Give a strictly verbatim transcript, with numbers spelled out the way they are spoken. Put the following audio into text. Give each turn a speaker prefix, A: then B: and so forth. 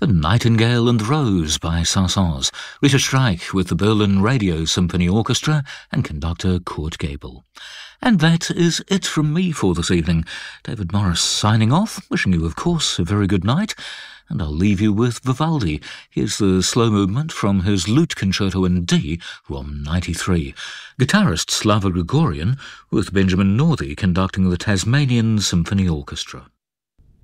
A: The Nightingale and the Rose by Saint-Saëns, Rita Streich with the Berlin Radio Symphony Orchestra and conductor Kurt Gabel. And that is it from me for this evening. David Morris signing off, wishing you, of course, a very good night. And I'll leave you with Vivaldi. Here's the slow movement from his Lute Concerto in D from ninety-three. Guitarist Slava Grigorian with Benjamin Northey conducting the Tasmanian Symphony Orchestra.